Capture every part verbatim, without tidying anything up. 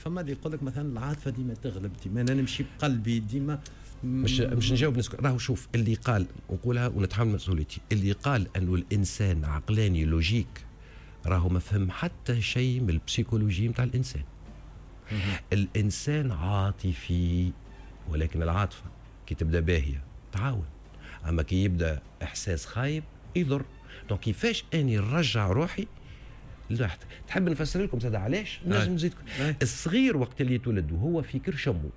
فما اللي يقول لك مثلا العاطفه ديما تغلب، ديما انا نمشي بقلبي ديما. مش مش نجاوب نسكت. راهو شوف اللي قال نقولها ونتحمل مسؤوليتي، اللي قال انه الانسان عقلاني لوجيك راهو ما فهم حتى شيء من البسيكولوجي نتاع الانسان. الانسان عاطفي، ولكن العاطفه كي تبدا باهيه تعاون، اما كي يبدا احساس خايب يضر. دونك كيفاش اني نرجع روحي لتحت؟ تحب نفسر لكم زاد علاش؟ نجم نزيدكم. الصغير وقت اللي يتولد وهو في كرش امه،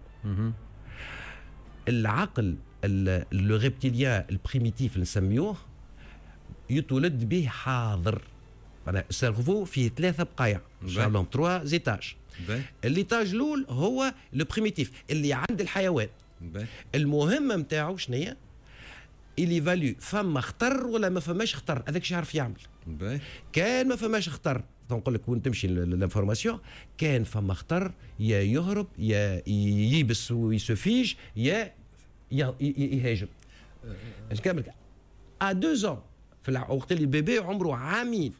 العقل لو ريبتيليان البريميتيف اللي نسميوه يتولد به حاضر. معناها السيرفو فيه ثلاثه بقايع ان شاء الله تروا زيتاج. الليتاج الاول هو لو بريميتيف اللي عند الحيوان. بي. المهمه نتاعو شنو هي؟ اللي فاليو فما خطر ولا ما فماش خطر، هذاك شي يعرف يعمل. بي. كان ما فماش خطر نقول لك وين تمشي الانفورماسيون، كان فما خطر يا يهرب يا ييبس ويسفيج يا يهاجم. اش كامل ا دو زون في وقت اللي البيبي عمره عامين.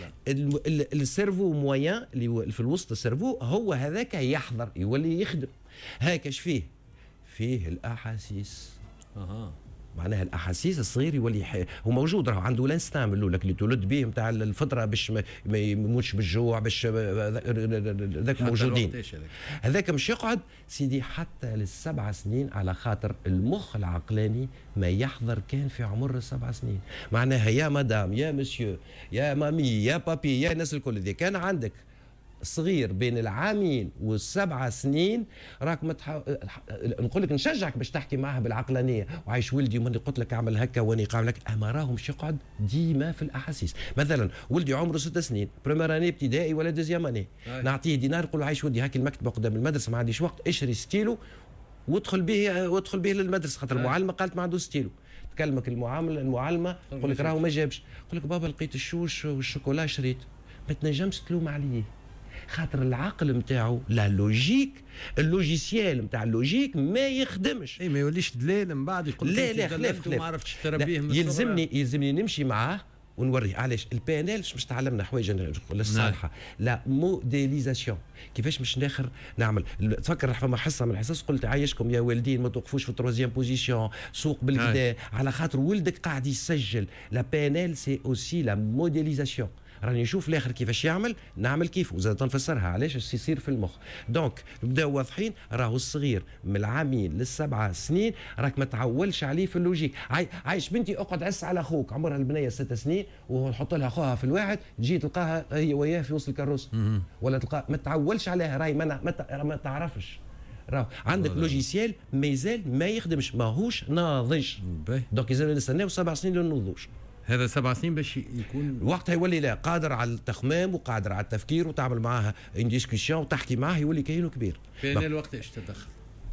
السيرفو مويان اللي في الوسط السيرفو هو هذاك يحضر يولي يخدم. هاكاش فيه فيه الاحاسيس. اها معناها الاحاسيس الصغير يولي حي... هو موجود، راه عنده الانستان من الاول اللي تولد به نتاع الفطره باش ما, ما يموتش بالجوع، باش ذاك موجودين. هذاك مش يقعد سيدي حتى للسبع سنين، على خاطر المخ العقلاني ما يحضر كان في عمر السبع سنين. معناها يا مدام يا مسيو يا مامي يا بابي يا الناس الكل ذي، كان عندك صغير بين العامين والسبع سنين راك متح... نقول لك نشجعك باش تحكي معاه بالعقلانيه، وعايش ولدي ومن قلت لك اعمل هكا واني قاعد لك، اما راهو مش يقعد ديما في الاحاسيس. مثلا ولدي عمره ست سنين بريمير اني ابتدائي ولا دوزيام اني، نعطيه دينار نقول له عايش ولدي هاكي المكتبه قدام المدرسه ما عنديش وقت، اشري ستيلو وادخل به وادخل به للمدرسه، خاطر المعلمه قالت ما عنده ستيلو. تكلمك المعامله المعلمه تقول لك راهو ما جابش، تقول لك بابا لقيت الشوش والشوكولا شريت. ما تنجمش تلوم عليه، خاطر العقل نتاعو لا لوجيك، اللوجيسيال نتاع اللوجيك ما يخدمش. اي ما يوليش دليل من بعد يقول لا لا خلاف خلاف ما عرفتش تربيه من يلزمني يلزمني نمشي معاه ونوريه. علاش البي ان ال مش تعلمنا حوايج للصالحه، لا موديليزاسيون. كيفاش مش ناخر نعمل تفكر فما حصه من الحصص قلت عايشكم يا والدين ما توقفوش في التروزيام بوزيسيون، سوق بالكدا، على خاطر ولدك قاعد يسجل. لا بي ان ال سي اوسي لا موديليزاسيون، راني نشوف الاخر كيفاش يعمل نعمل كيفه، وزاد تنفسرها علاش اش يصير في المخ. دونك نبداو واضحين، راهو الصغير من العامين للسبعة سنين راك ما تعولش عليه في اللوجيك. عاي... عايش بنتي اقعد عس على اخوك، عمرها البنيه ست سنين ونحط لها اخوها في الواحد، تجي تلقاها هي وياه في وسط الكروس ولا تلقى ما تعولش عليها، راهي ما, ما, ما تعرفش. راهو عندك لوجيسيال مازال ما يخدمش، ماهوش ناضج. دونك لازم نستناو سبع سنين للنضوج. هذا سبع سنين باش يكون وقتها يولي لا قادر على التخمام وقادر على التفكير، وتعمل معاها ان ديسكسيون وتحكي معاه، يولي كاينو كبير. بي ان ال وقت ايش تدخل؟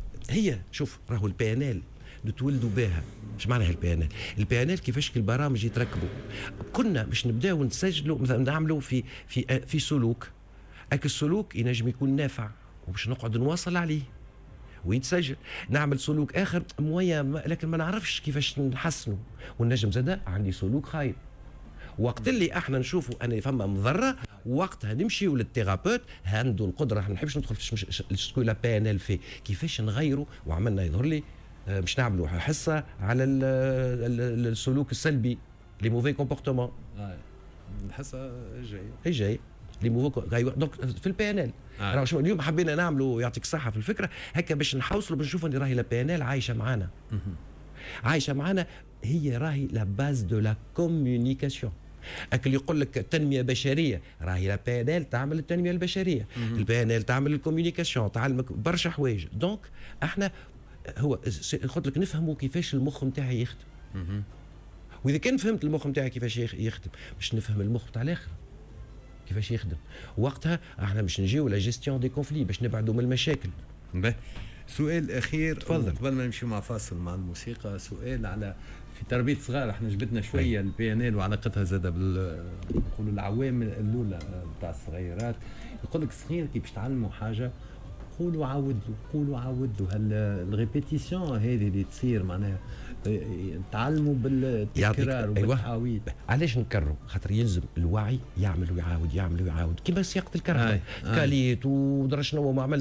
هي شوف راهو البي ان ال نتولدوا بها. اش معناها البي ان ال؟ البي ان ال كيفاش البرامج يتركبوا. كنا باش نبداو نسجلوا مثلا نعملوا في في في سلوك، اك السلوك ينجم يكون نافع وباش نقعد نواصل عليه ويتسجل. نعمل سلوك اخر مويا لكن ما نعرفش كيفاش نحسنه، والنجم زاده عندي سلوك خايب. وقت اللي احنا نشوفوا ان فما مضره وقتها نمشيو للثيرابيوت عنده القدره. ما نحبش ندخل في سكو لا بي ان ال في كيفاش نغيروا، وعملنا يظهر لي باش نعملوا حصه على السلوك السلبي لي موفي كومبورتمون. الحصه جايه هي جايه لي موفي دونك في البي ان ال. آه. راهو اليوم حبينا نعملوا يعطيك الصحه في الفكره هكا باش نحوصلوا باش نشوفوا ان راهي لا بي ان ال عايشه معانا. عايشه معانا، هي راهي لا باز دو لا كوميونيكاسيون. اللي يقول لك تنميه بشريه، راهي لا بي ان ال تعمل التنميه البشريه، البي ان ال تعمل الكوميونيكاسيون، تعلمك برشا حوايج. دونك احنا هو قلت لك نفهموا كيفاش المخ نتاعي يخدم. واذا كان فهمت المخ نتاعي كيفاش يخدم باش نفهم المخ تاع الاخر كيفاش يخدم. وقتها احنا باش نجيو لا جيستيون دي كونفلي باش نبعدوا من المشاكل. باهي سؤال اخير تفضل قبل ما نمشي مع فاصل مع الموسيقى. سؤال على في تربيه صغار، احنا جبتنا شويه البي ان ال وعلاقتها زاده بال نقولوا العوامل الاولى بتاع الصغيرات. يقول لك الصغير كي باش تعلموا حاجه قولوا عاود له قولوا عاود له. الريبيتيسيون هذه اللي تصير معناها تعلموا بالتكرار وبالتعويض. علاش نكرروا؟ خاطر يلزم الوعي يعمل ويعاود يعمل ويعاود كيما سياقه الكهرباء. كاليت ودرا شنو ما عملت